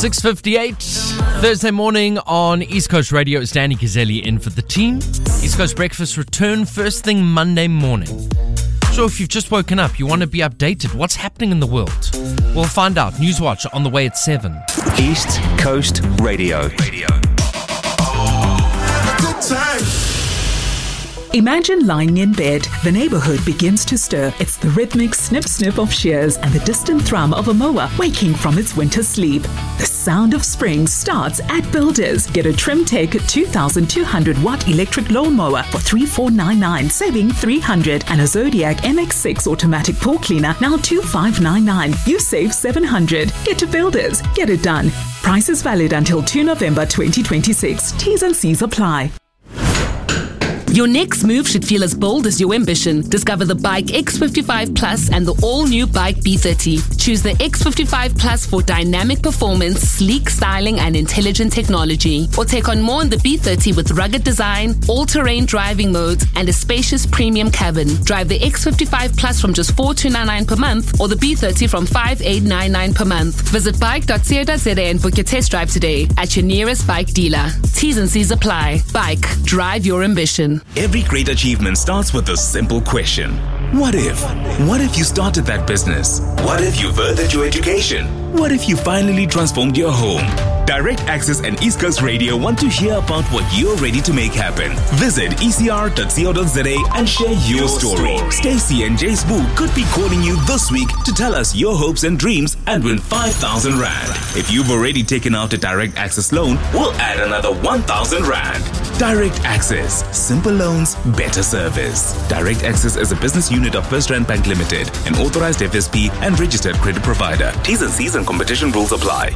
6:58 Thursday morning on East Coast Radio. It's Danny Gazzelli in for the team. East Coast Breakfast return first thing Monday morning. So if you've just woken up, you want to be updated. What's happening in the world? We'll find out. Newswatch on the way at 7. East Coast Radio. Good time. Imagine lying in bed. The neighborhood begins to stir. It's the rhythmic snip-snip of shears and the distant thrum of a mower waking from its winter sleep. The sound of spring starts at Builders. Get a Trimtech 2,200-watt electric lawnmower for $3,499, saving $300, and a Zodiac MX6 automatic pool cleaner now $2,599. You save $700. Get to Builders. Get it done. Price is valid until 2 November 2026. T's and C's apply. Your next move should feel as bold as your ambition. Discover the Bike X55 Plus and the all-new Bike B30. Choose the X55 Plus for dynamic performance, sleek styling, and intelligent technology. Or take on more in the B30 with rugged design, all-terrain driving modes, and a spacious premium cabin. Drive the X55 Plus from just $4,299 per month or the B30 from $5,899 per month. Visit bike.co.za and book your test drive today at your nearest bike dealer. T's and C's apply. Bike. Drive your ambition. Every great achievement starts with a simple question. What if? What if you started that business? What if you furthered your education? What if you finally transformed your home? Direct Access and East Coast Radio want to hear about what you're ready to make happen. Visit ecr.co.za and share your story. Stacy and Jace Boo could be calling you this week to tell us your hopes and dreams and win 5,000 Rand. If you've already taken out a Direct Access loan, we'll add another 1,000 Rand. Direct Access. Simple loans, better service. Direct Access is a business unit of First Rand Bank Limited, an authorized FSP and registered credit provider. T's and C's and competition rules apply.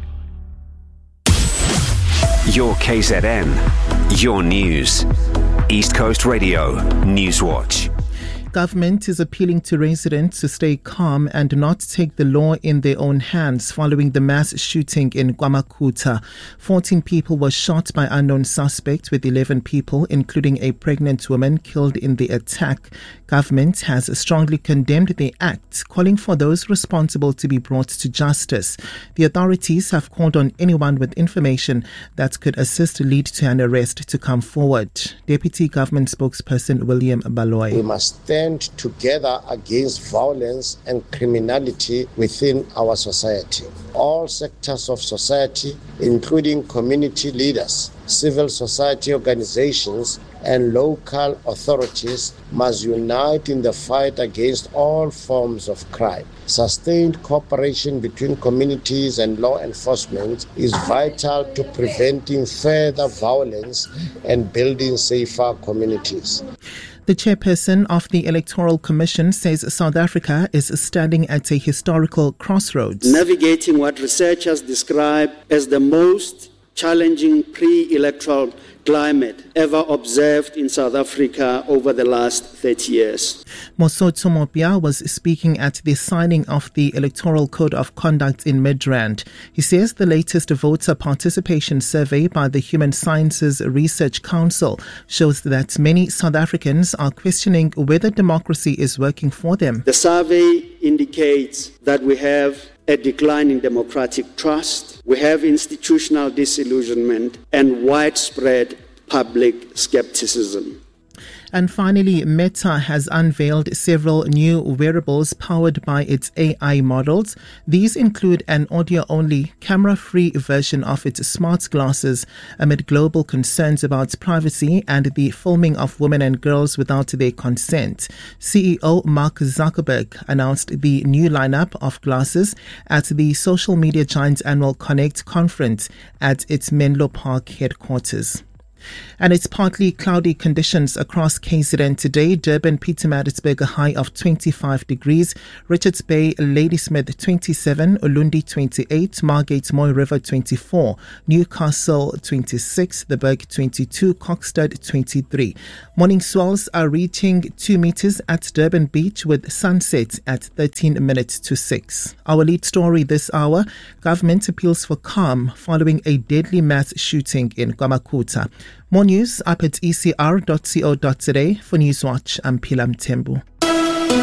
Your KZN, your news. East Coast Radio, Newswatch. Government is appealing to residents to stay calm and not take the law in their own hands following the mass shooting in KwaMakhutha. 14 people were shot by unknown suspects, with 11 people, including a pregnant woman, killed in the attack. Government has strongly condemned the act, calling for those responsible to be brought to justice. The authorities have called on anyone with information that could assist lead to an arrest to come forward. Deputy Government Spokesperson William Baloyi. We must stand together against violence and criminality within our society. All sectors of society, including community leaders, civil society organizations, and local authorities, must unite in the fight against all forms of crime. Sustained cooperation between communities and law enforcement is vital to preventing further violence and building safer communities. The chairperson of the Electoral Commission says South Africa is standing at a historical crossroads. Navigating what researchers describe as the most challenging pre-electoral climate ever observed in South Africa over the last 30 years. Mosotho Mopia was speaking at the signing of the Electoral Code of Conduct in Midrand. He says the latest voter participation survey by the Human Sciences Research Council shows that many South Africans are questioning whether democracy is working for them. The survey indicates that we have a decline in democratic trust, we have institutional disillusionment, and widespread public skepticism. And finally, Meta has unveiled several new wearables powered by its AI models. These include an audio-only, camera-free version of its smart glasses amid global concerns about privacy and the filming of women and girls without their consent. CEO Mark Zuckerberg announced the new lineup of glasses at the social media giant's annual Connect conference at its Menlo Park headquarters. And it's partly cloudy conditions across KZN today. Durban, Pietermaritzburg, a high of 25 degrees. Richards Bay, Ladysmith 27, Ulundi 28, Margate, Moy River 24, Newcastle 26, The Berg 22, Kokstad 23. Morning swells are reaching 2 meters at Durban Beach with sunset at 13 minutes to 6. Our lead story this hour, government appeals for calm following a deadly mass shooting in KwaMakhutha. More news up at ecr.co.za. For Newswatch, I'm Pilam Tembu.